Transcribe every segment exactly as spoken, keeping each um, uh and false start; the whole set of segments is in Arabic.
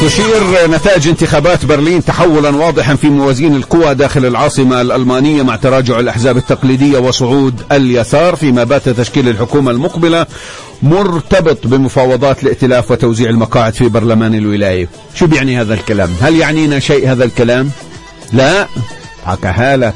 تشير نتائج انتخابات برلين تحولا واضحا في موازين القوى داخل العاصمة الألمانية مع تراجع الأحزاب التقليدية وصعود اليسار، فيما بات تشكيل الحكومة المقبلة مرتبط بمفاوضات الائتلاف وتوزيع المقاعد في برلمان الولاية. شو بيعني هذا الكلام؟ هل يعنينا شيء هذا الكلام؟ لا، حكاها لك.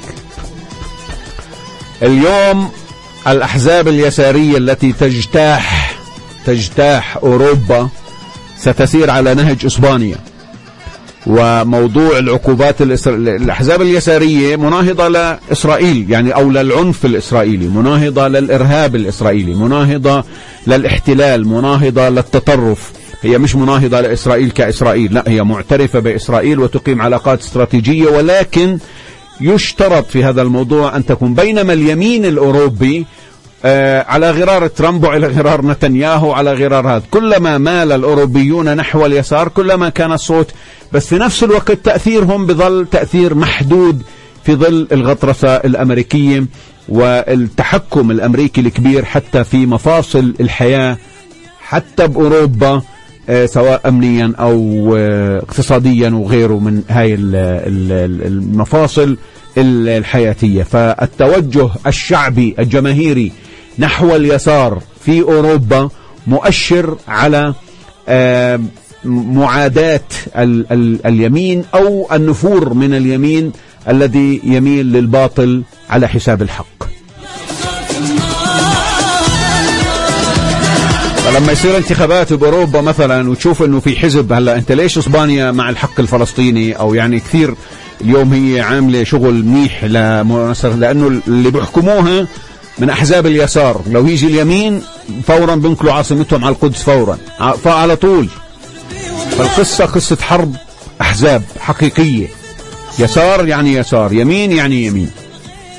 اليوم الأحزاب اليسارية التي تجتاح تجتاح أوروبا ستسير على نهج إسبانيا، وموضوع العقوبات الإسر... الأحزاب اليسارية مناهضة لإسرائيل، يعني أو للعنف الإسرائيلي، مناهضة للإرهاب الإسرائيلي، مناهضة للاحتلال، مناهضة للتطرف. هي مش مناهضة لإسرائيل كإسرائيل، لا، هي معترفة بإسرائيل وتقيم علاقات استراتيجية، ولكن يشترط في هذا الموضوع أن تكون. بينما اليمين الأوروبي آه على غرار ترامب وعلى غرار نتنياهو على غرار هذا، كلما مال الأوروبيون نحو اليسار كلما كان الصوت، بس في نفس الوقت تأثيرهم بظل تأثير محدود في ظل الغطرسة الأمريكية والتحكم الأمريكي الكبير حتى في مفاصل الحياة، حتى بأوروبا، آه سواء أمنيا أو آه اقتصاديا وغيره من هاي المفاصل الحياتية. فالتوجه الشعبي الجماهيري نحو اليسار في أوروبا مؤشر على معاداة ال ال اليمين أو النفور من اليمين الذي يميل للباطل على حساب الحق. فلما يصير انتخابات بأوروبا مثلا وتشوف انه في حزب، هلا انت ليش اسبانيا مع الحق الفلسطيني، او يعني كثير اليوم هي عامله شغل منيح لمناصر، لانه اللي بيحكموها من احزاب اليسار، لو يجي اليمين فورا بنقلوا عاصمتهم على القدس فورا فعلى طول. فالقصه قصه حرب احزاب حقيقيه، يسار يعني يسار، يمين يعني يمين.